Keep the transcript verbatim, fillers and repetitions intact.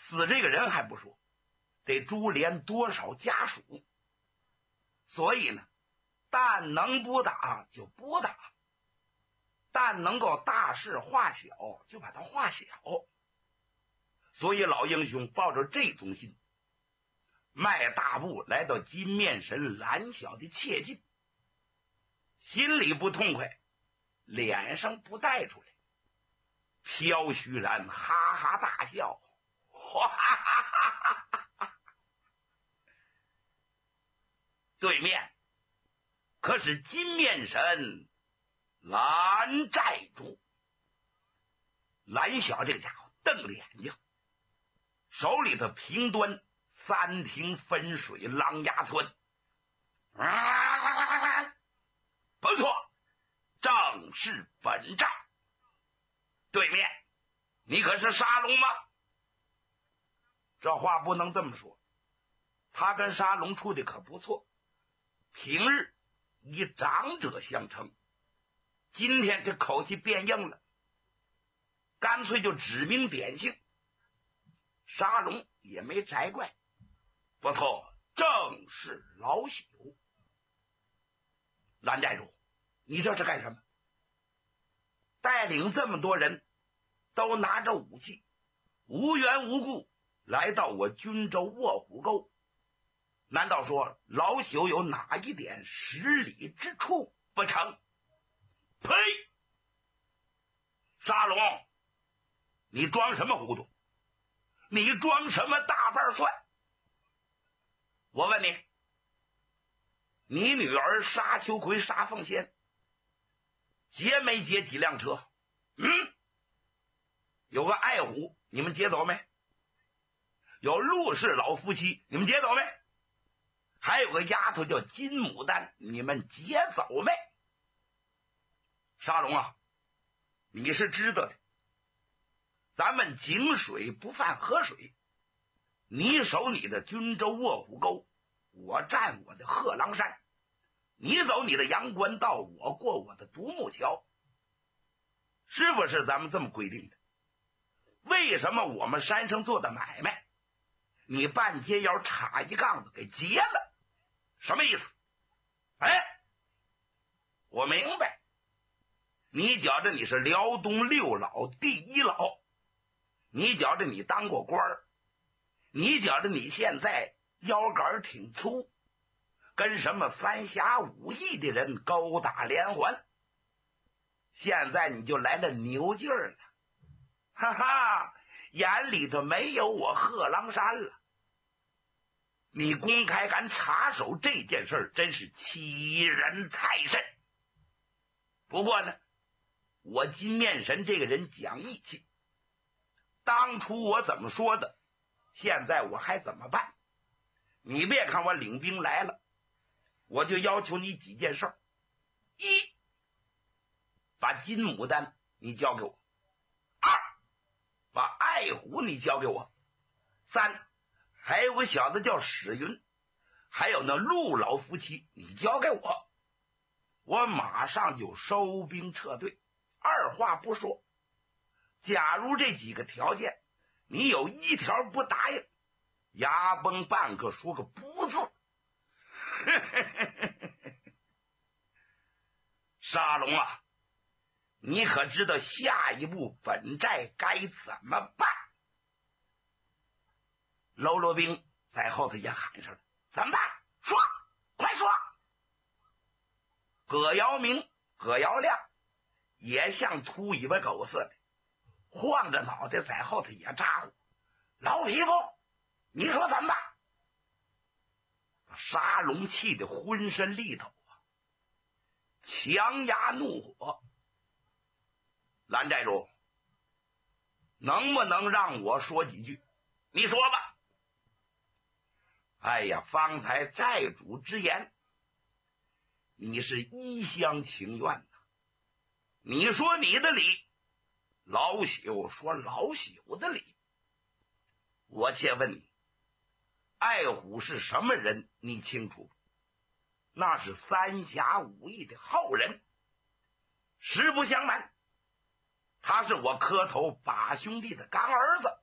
死这个人还不说，得株连多少家属。所以呢，但能不打就不打，但能够大事化小就把它化小。所以老英雄抱着这种心，迈大步来到金面神蓝晓的切近，心里不痛快，脸上不带出来。飘虚然哈哈大笑，哈哈哈哈哈！对面可是金面神蓝寨主。蓝晓这个家伙瞪着眼睛，手里的平端三庭分水狼牙村，啊，不错，正是本寨。对面，你可是沙龙吗？这话不能这么说，他跟沙龙处的可不错，平日以长者相称，今天这口气变硬了，干脆就指名点姓。沙龙也没摘怪，不错，正是老朽。蓝寨主，你这是干什么？带领这么多人都拿着武器，无缘无故来到我军州卧虎沟，难道说老朽有哪一点失礼之处不成？呸！沙龙，你装什么糊涂？你装什么大瓣蒜？我问你，你女儿沙秋葵、沙凤仙劫没劫几辆车？嗯，有个爱虎，你们劫走没？有陆氏老夫妻，你们劫走没？还有个丫头叫金牡丹，你们劫走没？沙龙啊，你是知道的，咱们井水不犯河水，你守你的军州卧虎沟，我占我的贺狼山，你走你的阳关道，我过我的独木桥，是不是咱们这么规定的？为什么我们山上做的买卖，你半截腰插一杠子给截了？什么意思？哎，我明白，你觉着你是辽东六老第一老，你觉着你当过官儿，你觉着你现在腰杆挺粗，跟什么三侠五义的人勾打连环，现在你就来了牛劲儿了，哈哈，眼里头没有我贺狼山了。你公开敢插手这件事儿，真是欺人太甚。不过呢，我金面神这个人讲义气，当初我怎么说的，现在我还怎么办？你别看我领兵来了，我就要求你几件事儿：一，把金牡丹你交给我；二，把爱虎你交给我；三，还有个小子叫史云，还有那陆老夫妻你交给我，我马上就收兵撤退，二话不说。假如这几个条件你有一条不答应，牙崩半个说个不字。沙龙啊，你可知道下一步本寨该怎么办？喽啰兵在后头也喊上了，怎么办？说，快说！葛尧明、葛尧亮也像秃尾巴狗似的，晃着脑袋在后头也咋呼：老匹夫，你说怎么办？把沙龙气得浑身力头啊，强压怒火。蓝寨主，能不能让我说几句？你说吧。哎呀，方才寨主之言，你是一厢情愿呐。你说你的理，老朽说老朽的理。我且问你，爱虎是什么人？你清楚？那是三侠五义的后人。实不相瞒，他是我磕头把兄弟的干儿子。